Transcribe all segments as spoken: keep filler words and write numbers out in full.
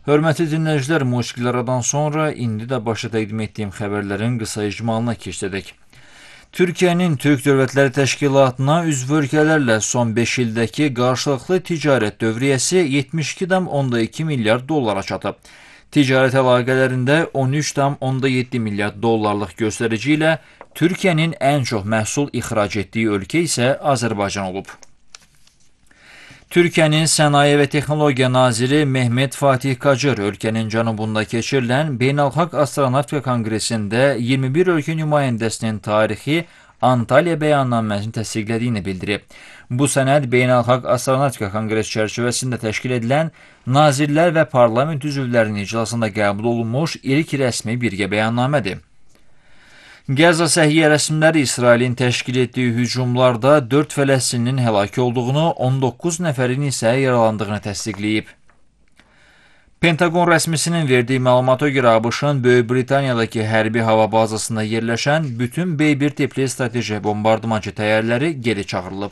Hörmətli dinləyicilər, musiqilərdən sonra indi də başa təqdim etdiyim xəbərlərin qısa icmalına keçdik. Türkiyənin Türk Dövlətləri Təşkilatına üzv ölkələrlə son beş ildəki qarşılıqlı ticarət dövriyyəsi yetmiş iki tam iki milyard dollara çatıb. Ticarət əlaqələrində on üç tam yeddi milyard dollarlıq göstərici ilə Türkiyənin ən çox məhsul ixrac etdiyi ölkə isə Azərbaycan olub. Türkiyənin Sənaye və Texnologiya Naziri Mehmet Fatih Kacır ölkənin cənubunda keçirilən Beynəlxalq Astronavtika Konqresində iyirmi bir ölkə nümayəndəsinin tarixi Antalya bəyannaməsini təsdiqlədiyini bildirib. Bu sənəd Beynəlxalq Astronavtika Konqresi çərçivəsində təşkil edilən Nazirlər və Parlament üzvlərinin iclasında qəbul olunmuş ilk rəsmi birgə bəyannamədir. Qəzza səhiyyə rəsmiləri İsrailin təşkil etdiyi hücumlarda dörd Fələstinlinin həlak olduğunu, on doqquz nəfərin isə yaralandığını təsdiqləyib. Pentagon rəsmisinin verdiyi məlumata görə ABŞ-ın Böyük Britaniyadakı hərbi hava bazasında yerləşən bütün B bir tipli strateji bombardımançı təyyarələri geri çağırılıb.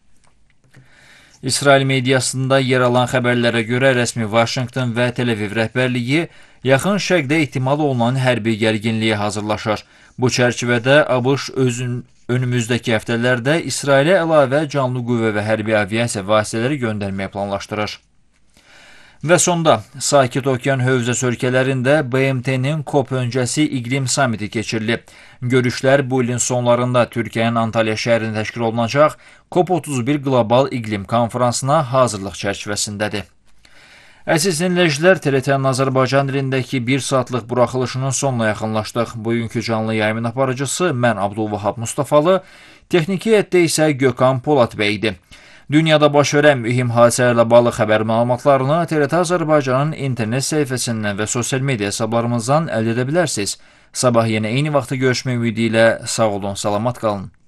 İsrail mediasında yer alan xəbərlərə görə rəsmi Vaşinqton və Tel-Aviv rəhbərliyi yaxın şərqdə ehtimal olunan hərbi gərginliyə hazırlaşır. Bu çərçivədə ABŞ özün önümüzdəki həftələrdə İsrailə əlavə canlı qüvvə və hərbi aviasiya vasitələri göndərməyə planlaşdırır. Və sonda, Sakit Okean hövzəsi ölkələrində B M T-nin COP öncəsi iqlim samiti keçirilib. Görüşlər bu ilin sonlarında Türkiyənin Antalya şəhərində təşkil olunacaq COP otuz bir qlobal iqlim konferansına hazırlıq çərçivəsindədir. Əziz dinləyicilər, T R T-nin Azərbaycan dilindəki bir saatlıq buraxılışının sonuna yaxınlaşdıq. Bugünkü canlı yayımın aparıcısı mən Abdulvahab Mustafalı, texniki heyətdə isə Gökhan Polad bəydi. Dünyada baş verən mühüm hadisələrlə bağlı xəbər məlumatlarını T R T Azərbaycanın internet səhifəsindən və sosial media hesablarımızdan əldə edə bilərsiniz. Sabah yenə eyni vaxtda görüşmək ümidi ilə sağ olun, salamat qalın.